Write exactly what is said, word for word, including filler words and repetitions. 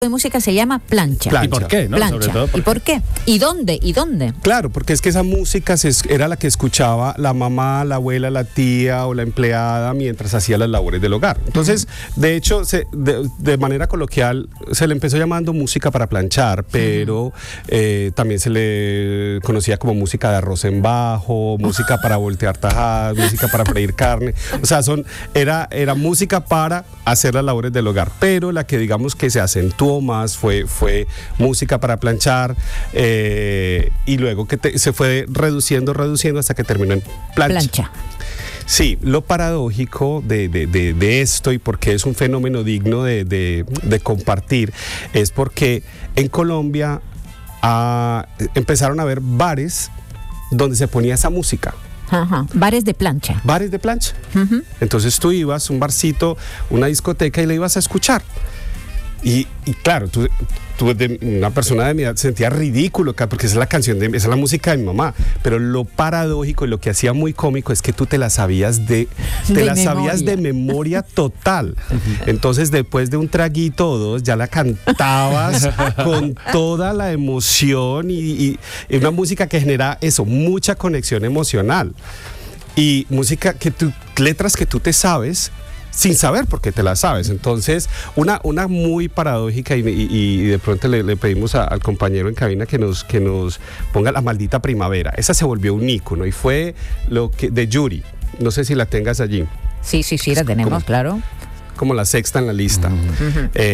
de música se llama plancha. Plancha. ¿Y por qué? ¿No? Plancha. Sobre todo ¿Y por qué? ¿Y dónde? ¿Y dónde? Claro, porque es que esa música se, era la que escuchaba la mamá, la abuela, la tía o la empleada mientras hacía las labores del hogar. Entonces, uh-huh. de hecho, se, de, de manera coloquial se le empezó llamando música para planchar, pero uh-huh. eh, también se le conocía como música de arroz en bajo, música para voltear tajadas, música para freír carne. O sea, son, era, era música para hacer las labores del hogar, pero la que digamos que se acentuó más fue, fue música para planchar eh, y luego que te, se fue reduciendo, reduciendo hasta que terminó en plancha. Plancha. Sí, lo paradójico de, de, de, de esto y porque es un fenómeno digno de, de, de compartir es porque en Colombia ah, empezaron a haber bares donde se ponía esa música. Ajá. Bares de plancha. Bares de plancha. Uh-huh. Entonces tú ibas, un barcito, una discoteca y le ibas a escuchar. Y, y claro, tú, tú de, una persona de mi edad sentía ridículo, porque esa es la canción, de, esa es la música de mi mamá. Pero lo paradójico y lo que hacía muy cómico es que tú te la sabías de, te de la memoria. sabías de memoria total. Entonces después de un traguito o dos ya la cantabas con toda la emoción y, y, y una música que genera eso, mucha conexión emocional. Y música que tú, letras que tú te sabes sin saber por qué te la sabes. Entonces, una, una muy paradójica y, y, y de pronto le, le pedimos a, al compañero en cabina que nos, que nos ponga La Maldita Primavera. Esa se volvió un ícono y fue lo que de Yuri. No sé si la tengas allí. Sí, sí, sí, la tenemos, como, claro. Como la sexta en la lista. Uh-huh. eh,